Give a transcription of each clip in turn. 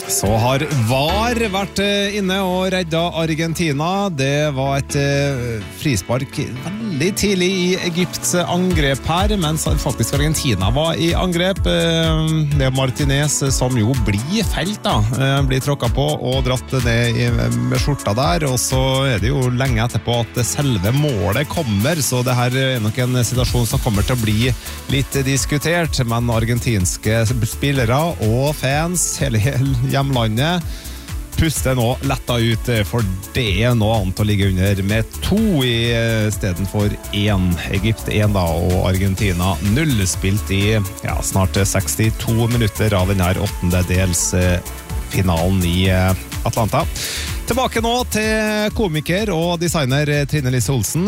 Så har VAR vært inne og reddet Argentina. Det var et frispark veldig tidlig i Egypts angrep her, mens faktisk Argentina var i angrep. Det er Martinez som jo blir felt da, blir tråkket på og dratt ned med skjorta der, og så er det jo lenge etterpå at selve målet kommer, så det her er nok en situasjon som kommer til å bli litt diskutert, men argentinske spillere og fans, hele hjemlandet puster nå letta ut, for det er nå annet å ligge under med 2 i stedet for 1. Egypt 1 da, og Argentina 0 spilt i snart 62 minutter av denne 8-delsfinalen i Atlanta. Tilbake nå til komiker og designer Trine Lise Olsen.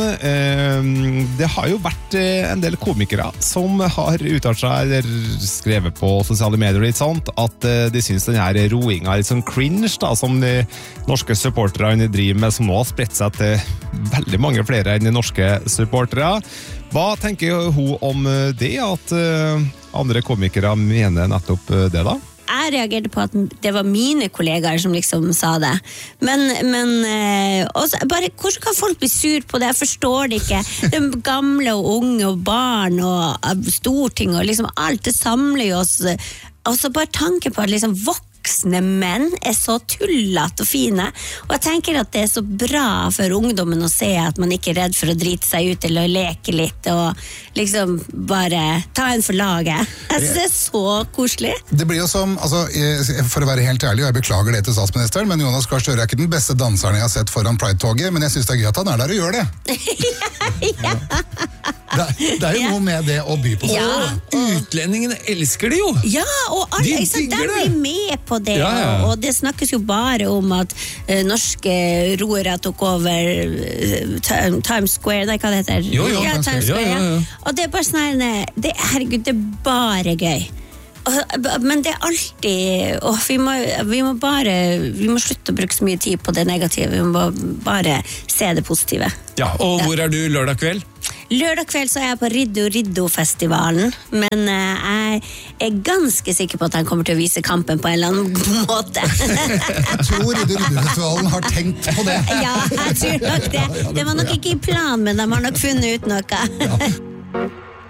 Det har jo vært en del komikere som har uttalt seg eller skrevet på sosiale medier litt sånt, at de synes den her roingen er litt sånn cringe da, som de norske supporterne driver med, som nå har spredt seg til veldig mange flere enn de norske supportere. Hva tenker hun om det, at andre komikere mener nettopp det da? Jeg reagerte på at det var mine kollegaer som liksom sa det. Men også, bare, hvordan kan folk bli sur på det? Jeg forstår det ikke. Det er gamle og unge og barn og storting og liksom alt det samler jo oss. Altså bare tanken på at liksom voksne menn er så tullet og fine, og jeg tenker at det er så bra for ungdommen å se at man ikke er redd for å drite seg ut eller leke litt og liksom bare ta en for laget. Jeg synes det er så koselig. Det blir jo som, altså, for å være helt ærlig, og jeg beklager det til statsministeren, men Jonas Gahr Støre er ikke den beste danseren jeg har sett foran Pride-toget, men jeg synes det er gøy at han er der og gjør det. Ja. Det er jo noe med det å by på det. Og utlendingene elsker det jo. Ja, og alle, de blir med på det, og det snakkes jo bare om at norske roere tok over Times Square, det er hva det heter. Times Square, og det er bare sånn, herregud, det er bare gøy. Men det er alltid, vi må slutte å bruke så mye tid på det negative, vi må bare se det positive. Ja, og hvor er du lørdag kveld? Lørdag kveld så er jeg på Riddo-Riddo-festivalen, men jeg er ganske sikker på at han kommer til å vise kampen på en eller annen måte. Jeg tror Riddo-Riddo-festivalen har tenkt på det. Ja, jeg tror nok det. Det var nok ikke i planen, men de har nok funnet ut noe.